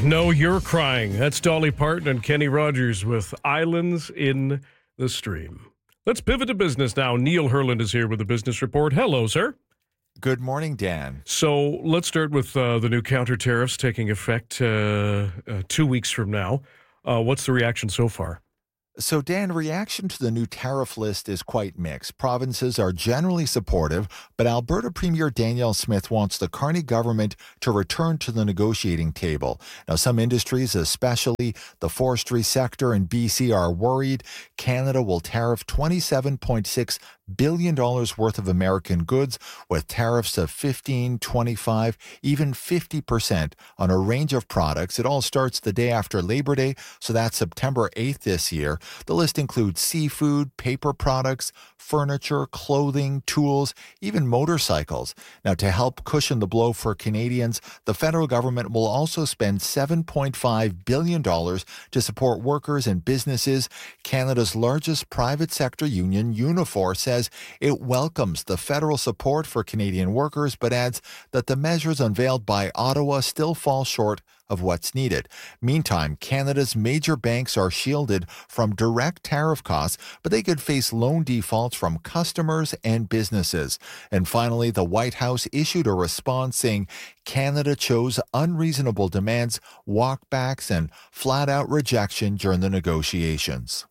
No, you're crying. That's Dolly Parton and Kenny Rogers with Islands in the Stream. Let's pivot to business now. Neil Herland is here with the Business Report. Hello, sir. Good morning, Dan. So let's start with the new counter tariffs taking effect 2 weeks from now. What's the reaction so far? So, Dan, reaction to the new tariff list is quite mixed. Provinces are generally supportive, but Alberta Premier Danielle Smith wants the Carney government to return to the negotiating table. Now, some industries, especially the forestry sector in BC, are worried Canada will tariff $27.6 billion worth of American goods with tariffs of 15, 25, even 50% on a range of products. It all starts the day after Labor Day, so that's September 8th this year. The list includes seafood, paper products, furniture, clothing, tools, even motorcycles. Now, to help cushion the blow for Canadians, the federal government will also spend $7.5 billion to support workers and businesses. Canada's largest private sector union, Unifor, says it welcomes the federal support for Canadian workers, but adds that the measures unveiled by Ottawa still fall short of what's needed. Meantime, Canada's major banks are shielded from direct tariff costs, but they could face loan defaults from customers and businesses. And finally, the White House issued a response saying Canada chose unreasonable demands, walkbacks, and flat-out rejection during the negotiations.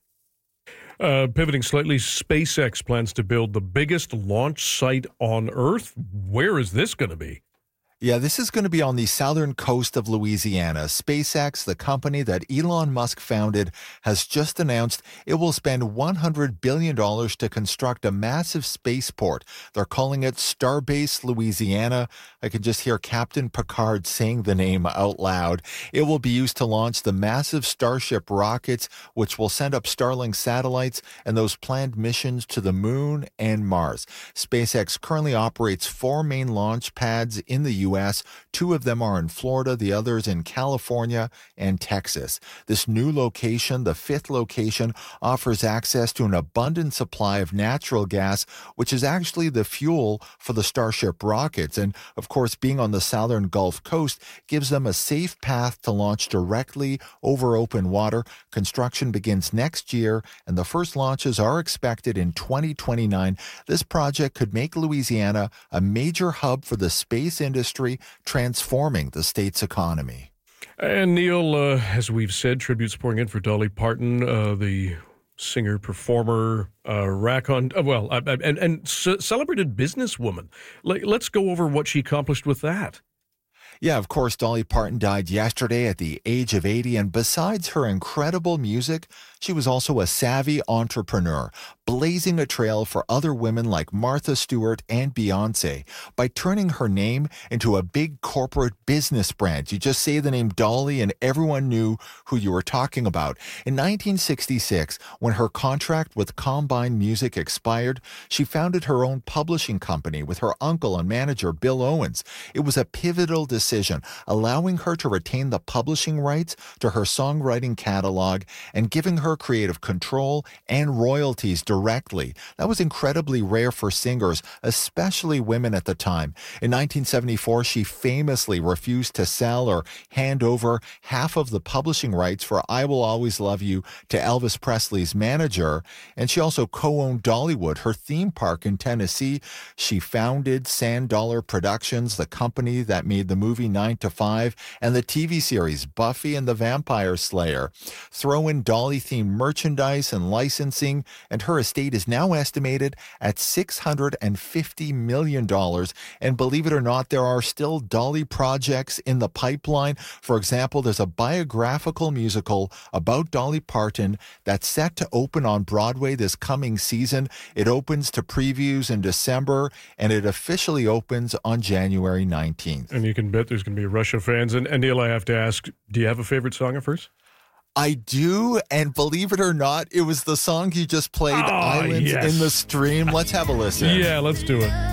Pivoting slightly, SpaceX plans to build the biggest launch site on Earth. Where is this going to be? Yeah, this is going to be on the southern coast of Louisiana. SpaceX, the company that Elon Musk founded, has just announced it will spend $100 billion to construct a massive spaceport. They're calling it Starbase Louisiana. I can just hear Captain Picard saying the name out loud. It will be used to launch the massive Starship rockets, which will send up Starlink satellites and those planned missions to the moon and Mars. SpaceX currently operates 4 main launch pads in the U.S. 2 of them are in Florida, the others in California and Texas. This new location, the 5th location, offers access to an abundant supply of natural gas, which is actually the fuel for the Starship rockets. And of course, being on the southern Gulf Coast gives them a safe path to launch directly over open water. Construction begins next year, and the first launches are expected in 2029. This project could make Louisiana a major hub for the space industry, transforming the state's economy. And Neil, as we've said, tributes pouring in for Dolly Parton, the singer, performer, celebrated businesswoman. Let's go over what she accomplished with that. Yeah, of course, Dolly Parton died yesterday at the age of 80, and besides her incredible music, she was also a savvy entrepreneur, blazing a trail for other women like Martha Stewart and Beyoncé by turning her name into a big corporate business brand. You just say the name Dolly and everyone knew who you were talking about. In 1966, when her contract with Combine Music expired, she founded her own publishing company with her uncle and manager, Bill Owens. It was a pivotal decision, allowing her to retain the publishing rights to her songwriting catalog and giving her creative control and royalties directly. That was incredibly rare for singers, especially women at the time. In 1974, she famously refused to sell or hand over half of the publishing rights for I Will Always Love You to Elvis Presley's manager, and she also co-owned Dollywood, her theme park in Tennessee. She founded Sand Dollar Productions, the company that made the movie 9 to 5 and the TV series Buffy and the Vampire Slayer. Throw in Dolly-themed merchandise and licensing, and her estate is now estimated at $650 million. And believe it or not, there are still Dolly projects in the pipeline. For example, there's a biographical musical about Dolly Parton that's set to open on Broadway this coming season. It opens to previews in December, and it officially opens on January 19th. And you can bet there's going to be a rush of fans. And Neil, I have to ask, do you have a favorite song of hers? I do, and believe it or not, it was the song you just played, Islands in the Stream. Let's have a listen. Yeah, let's do it.